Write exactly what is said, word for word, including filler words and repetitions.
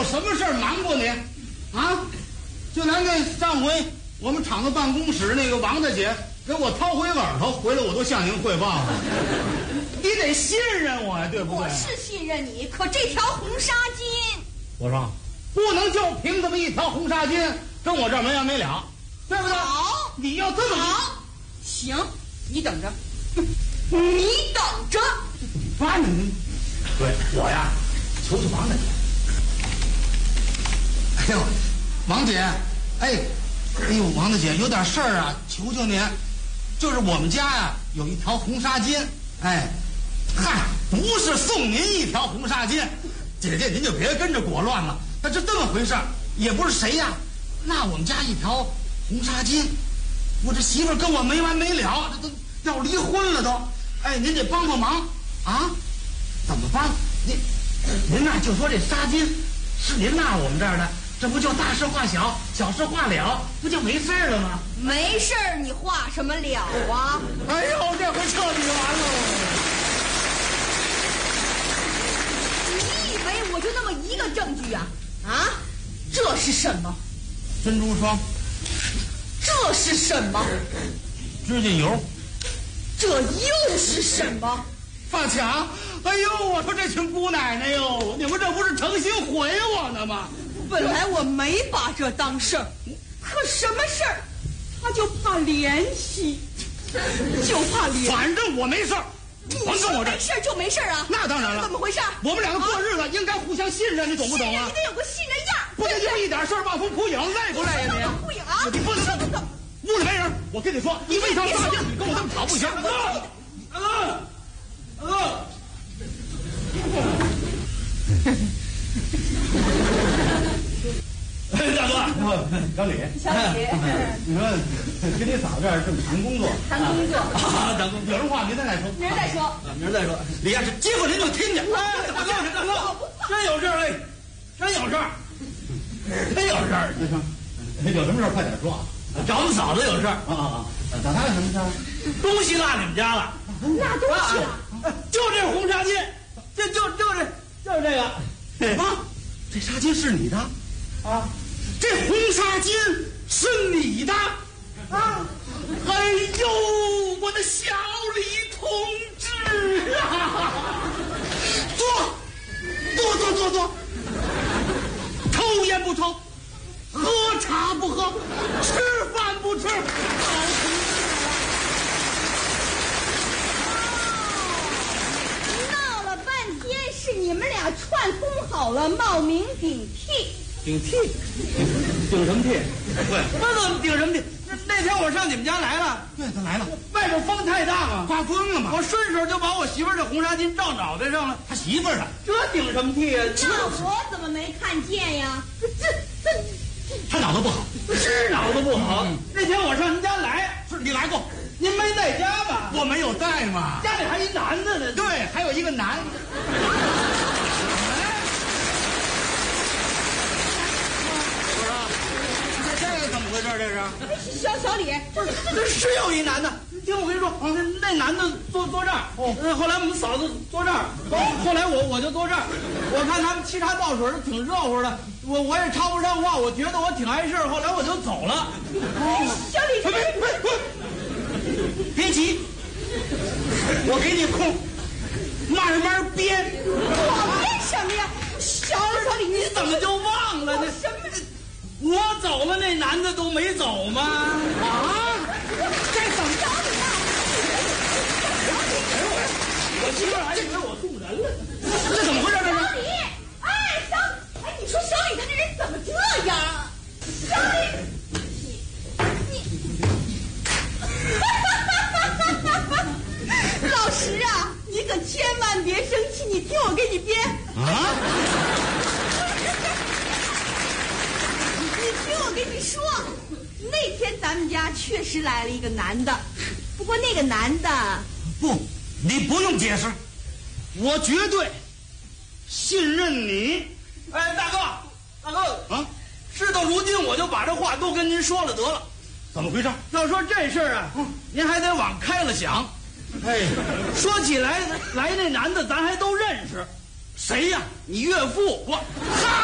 什么事儿瞒过你？啊？就连那上回我们厂子办公室那个王大姐给我掏回耳朵，回来我都向您汇报了。你得信任我呀，对不对？ 我是信任你，可这条红纱巾， 我说不能就凭这么一条红纱巾跟我这儿没完没了，对不对？ 好， 你要这么好，行，你等着，你等着。 办呢？对，我呀，求求王大姐。哎呦，王姐，哎，哎呦，王大姐，有点事儿啊，求求您，就是我们家呀有一条红纱巾，哎，嗨，不是送您一条红纱巾，姐姐您就别跟着裹乱了，那是这么回事儿，也不是谁呀，那我们家一条红纱巾，我这媳妇儿跟我没完没了，这都要离婚了都，哎，您得帮帮忙啊！怎么帮？您您呐就说这纱巾是您纳我们这儿的。这不就大事化小，小事化了，不就没事了吗？ 没事儿，你化什么了啊？ 哎呦，这回彻底完了！ 你以为我就那么一个证据啊？啊，这是什么？ 珍珠霜。 这是什么？ 指甲油。 这又是什么？ 发卡。哎呦，我说这群姑奶奶哟，你们这不是诚心毁我呢吗？ 本来我没把这当事儿，可什么事儿，他就怕联系，就怕联系。 反正我没事儿， 你说没事儿就没事儿啊？ 那当然了。 怎么回事？ 我们两个过日子应该互相信任，你懂不懂啊？ 你得有个信任样， 不能因为一点事儿望风扑影，累不累呀你？ 望风扑影啊！ 你不能这么。屋里没人，我跟你说，你为条纱巾，你跟我这么吵不行。 大哥，大哥。 哎，大哥，小李， 小李， 你说跟你嫂子这儿正谈工作， 谈工作啊，谈工作，有人话明天再说， 明儿再说， 明儿再说。 李呀，这接过您就听见。 哎，大哥，大哥，真有事儿哎，真有事儿，真有事儿。 有什么事快点说啊！ 找我们嫂子有事儿啊啊啊！找她有什么事儿？ 东西落你们家了， 那东西了， 就这红纱巾，就就就这，就是这个。 啊，这纱巾是你的啊？这红纱巾是你的啊？哎呦，我的小李同志啊！坐，坐坐坐坐。抽烟不抽，喝茶不喝，吃饭不吃，好同志啊！闹了半天是你们俩串通好了，冒名顶替。 顶替？顶什么替？ 对，那怎么顶什么替？那天我上你们家来了， 对，他来了， 外边风太大嘛， 刮风了嘛， 我顺手就把我媳妇儿这红纱巾罩脑袋上了。 他媳妇儿啊， 这顶什么替啊？ 那我怎么没看见呀？这这， 他脑子不好， 是脑子不好。嗯、那天我上您家来， 是你来过， 您没在家吧？ 我没有在嘛， 家里还一男的呢。 对，还有一个男的。怎么回事？这是小小李， 这是有一男的。听我跟你说，那那男的坐坐这儿，哦，后来我们嫂子坐这儿，后来我我就坐这儿。我看他们沏茶倒水的挺热乎的，我我也插不上话，我觉得我挺碍事儿，后来我就走了。 小李， 别别别，别急，我给你空，慢慢编。 我编什么呀？小小李， 你怎么就忘了呢？ 什么？ 我走了，那男的都没走吗？ 啊！ 这怎么着你啊？ 我媳妇儿还以为我送人了， 这怎么回事？这是小李，哎，小，哎，你说小李他这人怎么这样啊？小李，你，老石啊，你可千万别生气，你听我给你编啊。 我跟你说，那天咱们家确实来了一个男的，不过那个男的不，你不用解释，我绝对信任你。 哎，大哥，大哥啊， 事到如今，我就把这话都跟您说了得了。 怎么回事？ 要说这事儿啊，嗯、您还得往开了想。 哎， 说起来，来那男的咱还都认识， 谁呀？ 你岳父我。